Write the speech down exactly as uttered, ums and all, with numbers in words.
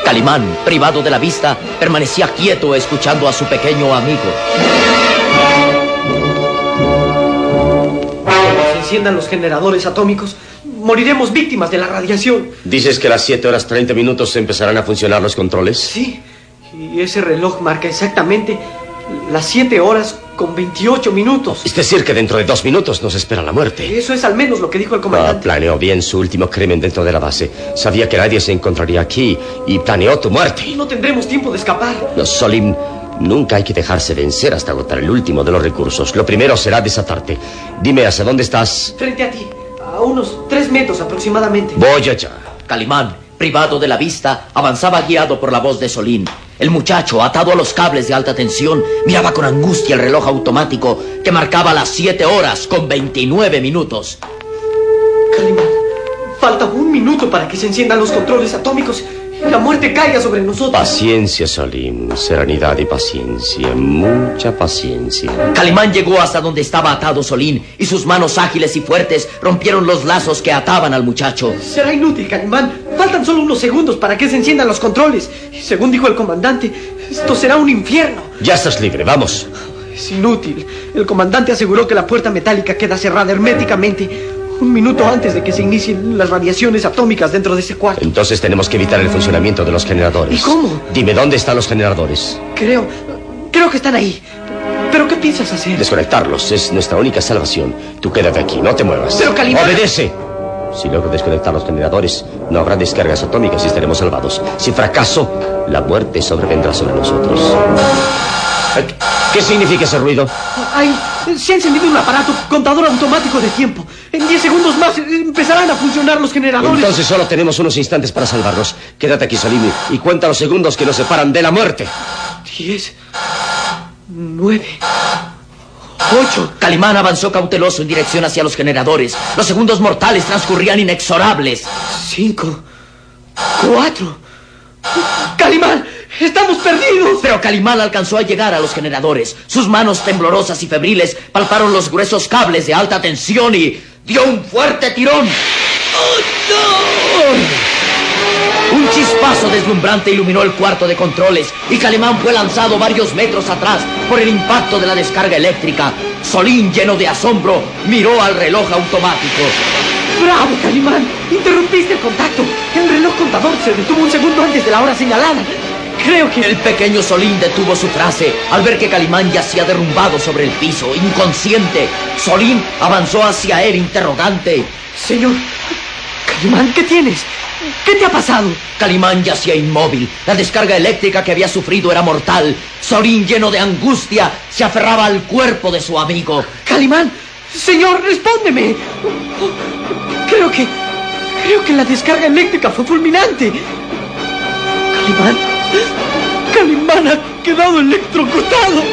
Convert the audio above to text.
Calimán, privado de la vista, permanecía quieto escuchando a su pequeño amigo. Cuando se enciendan los generadores atómicos, moriremos víctimas de la radiación. ¿Dices que a las siete horas treinta minutos empezarán a funcionar los controles? Sí, y ese reloj marca exactamente las siete horas con veintiocho minutos. Es decir, que dentro de dos minutos nos espera la muerte. Eso es al menos lo que dijo el Ah, comandante. planeó bien su último crimen dentro de la base. Sabía que nadie se encontraría aquí y planeó tu muerte. No tendremos tiempo de escapar. No, Solim, nunca hay que dejarse vencer hasta agotar el último de los recursos. Lo primero será desatarte. Dime, ¿hacia dónde estás? Frente a ti, a unos tres metros aproximadamente. Voy allá. Calimán, privado de la vista, avanzaba guiado por la voz de Solín. El muchacho, atado a los cables de alta tensión, miraba con angustia el reloj automático que marcaba las siete horas con veintinueve minutos. Calimán, falta un minuto para que se enciendan los controles atómicos y la muerte caiga sobre nosotros. Paciencia, Solim. Serenidad y paciencia. Mucha paciencia. Calimán llegó hasta donde estaba atado Solín y sus manos ágiles y fuertes rompieron los lazos que ataban al muchacho. Será inútil, Calimán. Faltan solo unos segundos para que se enciendan los controles. Y según dijo el comandante, esto será un infierno. Ya estás libre, vamos. Es inútil. El comandante aseguró que la puerta metálica queda cerrada herméticamente un minuto antes de que se inicien las radiaciones atómicas dentro de ese cuarto. Entonces tenemos que evitar el funcionamiento de los generadores. ¿Y cómo? Dime, ¿dónde están los generadores? Creo... creo que están ahí. ¿Pero qué piensas hacer? Desconectarlos. Es nuestra única salvación. Tú quédate aquí, no te muevas. Pero, Calimán... ¡Obedece! Si logro desconectar los generadores, no habrá descargas atómicas y estaremos salvados. Si fracaso, la muerte sobrevendrá sobre nosotros. ¿Qué significa ese ruido? Ay, se ha encendido un aparato contador automático de tiempo. En diez segundos más empezarán a funcionar los generadores. Entonces solo tenemos unos instantes para salvarnos. Quédate aquí, Solim, y cuenta los segundos que nos separan de la muerte. Diez, nueve, ocho. Calimán avanzó cauteloso en dirección hacia los generadores. Los segundos mortales transcurrían inexorables. Cinco, cuatro. ¡Calimán! ¡Estamos perdidos! Pero Calimán alcanzó a llegar a los generadores. Sus manos temblorosas y febriles palparon los gruesos cables de alta tensión y dio un fuerte tirón. ¡Oh, no! Un chispazo deslumbrante iluminó el cuarto de controles y Calimán fue lanzado varios metros atrás por el impacto de la descarga eléctrica. Solín, lleno de asombro, miró al reloj automático. ¡Bravo, Calimán! Interrumpiste el contacto. El reloj contador se detuvo un segundo antes de la hora señalada. Creo que... El pequeño Solín detuvo su frase al ver que Calimán yacía derrumbado sobre el piso, inconsciente. Solín avanzó hacia él, interrogante. Señor, Calimán, ¿qué tienes? ¿Qué te ha pasado? Calimán yacía inmóvil. La descarga eléctrica que había sufrido era mortal. Solín, lleno de angustia, se aferraba al cuerpo de su amigo. Calimán, señor, respóndeme. Creo que... Creo que la descarga eléctrica fue fulminante. Calimán... Calimán ha quedado electrocutado.